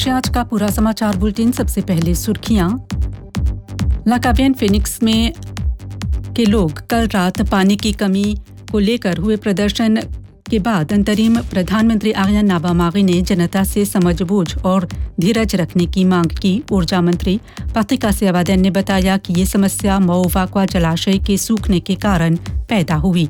पेश है आज का पूरा समाचार बुलेटिन। सबसे पहले सुर्खियां। लाकावियन फिनिक्स में के लोग कल रात पानी की कमी को लेकर हुए प्रदर्शन के बाद अंतरिम प्रधानमंत्री आर्यन नाबामागी ने जनता से समझबूझ और धीरज रखने की मांग की। ऊर्जा मंत्री पातिका सेवादैन ने बताया कि ये समस्या मऊवाक्वा जलाशय के सूखने के कारण पैदा हुई।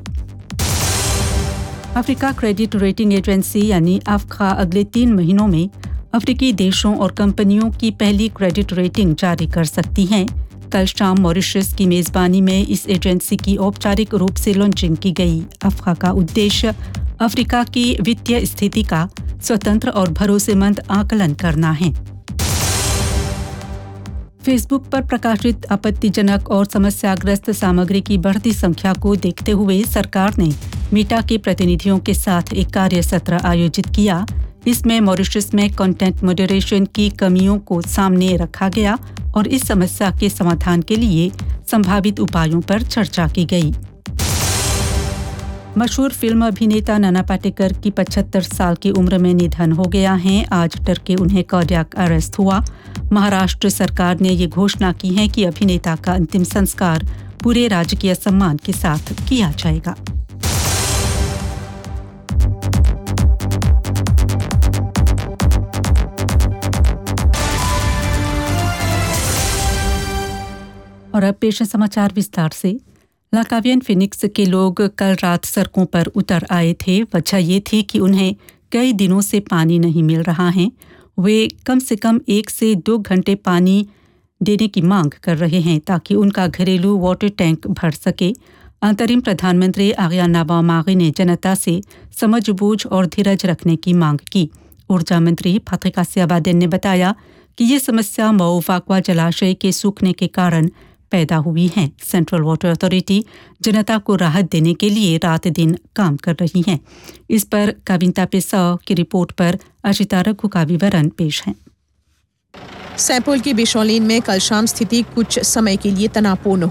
अफ्रीका क्रेडिट रेटिंग एजेंसी यानी अफ्खा अगले 3 महीनों में अफ्रीकी देशों और कंपनियों की पहली क्रेडिट रेटिंग जारी कर सकती हैं। कल शाम मॉरिशस की मेज़बानी में इस एजेंसी की औपचारिक रूप से लॉन्चिंग की गई। अफ्खा का उद्देश्य अफ्रीका की वित्तीय स्थिति का स्वतंत्र और भरोसेमंद आकलन करना है। फेसबुक पर प्रकाशित आपत्तिजनक और समस्याग्रस्त सामग्री की बढ़ती संख्या को देखते हुए सरकार ने मीटा के प्रतिनिधियों के साथ एक कार्य सत्र आयोजित किया। इसमें मॉरिशस में कंटेंट मॉडरेशन की कमियों को सामने रखा गया और इस समस्या के समाधान के लिए संभावित उपायों पर चर्चा की गई। मशहूर फिल्म अभिनेता नाना पाटेकर की 75 साल की उम्र में निधन हो गया है। आज तड़के उन्हें कार्डियक अरेस्ट हुआ। महाराष्ट्र सरकार ने ये घोषणा की है कि अभिनेता का अंतिम संस्कार पूरे राजकीय सम्मान के साथ किया जाएगा। और अब पेश है समाचार विस्तार से। लाकावियन फिनिक्स के लोग कल रात सड़कों पर उतर आए थे। वजह ये थी कि उन्हें कई दिनों से पानी नहीं मिल रहा है। वे कम से कम 1 से 2 घंटे पानी देने की मांग कर रहे हैं ताकि उनका घरेलू वाटर टैंक भर सके। अंतरिम प्रधानमंत्री आर्यन नाबामागी ने जनता से समझबूझ और धीरज रखने की मांग की। ऊर्जा मंत्री पातिका सेवादैन ने बताया कि ये समस्या मऊवाक्वा जलाशय के सूखने के कारण पैदा हुई है। सेंट्रल वाटर अथॉरिटी जनता को राहत देने के लिए रात दिन काम कर रही है। इस पर काविंता पेसा की रिपोर्ट पर अशिता रघु का विवरण पेश है। सैंपल की बिशोलिन में कल शाम स्थिति कुछ समय के लिए तनावपूर्ण